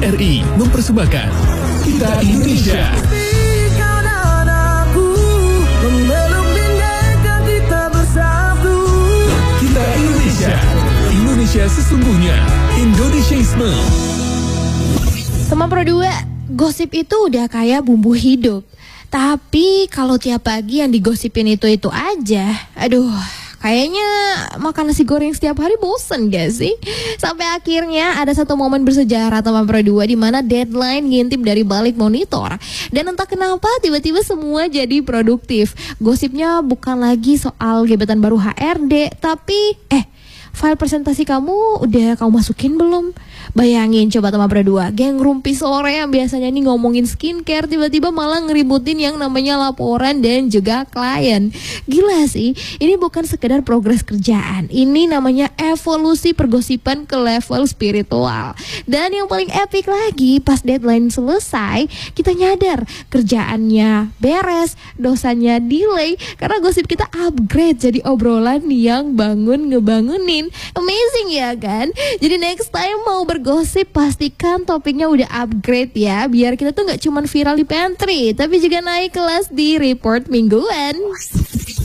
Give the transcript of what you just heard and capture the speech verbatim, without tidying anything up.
R I mempersembahkan Kita Indonesia. Kita Indonesia, Indonesia sesungguhnya, Indonesiaisme. Teman Pro dua, gosip itu udah kayak bumbu hidup. Tapi kalau tiap pagi yang digosipin itu-itu aja, aduh, kayaknya makan nasi goreng setiap hari bosen gak sih? Sampai akhirnya ada satu momen bersejarah teman Pro dua di mana Deadline ngintip dari balik monitor. Dan entah kenapa tiba-tiba semua jadi produktif. Gosipnya bukan lagi soal gebetan baru H R D, tapi eh file presentasi kamu udah kamu masukin belum? Bayangin coba teman Pro dua, geng rumpi sore yang biasanya nih ngomongin skincare tiba-tiba malah ngeributin yang namanya laporan dan juga klien. Gila sih, ini bukan sekedar progres kerjaan, ini namanya evolusi pergosipan ke level spiritual. Dan yang paling epic lagi, pas deadline selesai, kita nyadar kerjaannya beres, dosanya delay, karena gosip kita upgrade jadi obrolan yang bangun ngebangunin. Amazing ya kan? Jadi next time mau bergosip pastikan topiknya udah upgrade ya, biar kita tuh nggak cuma viral di pantry tapi juga naik kelas di report mingguan.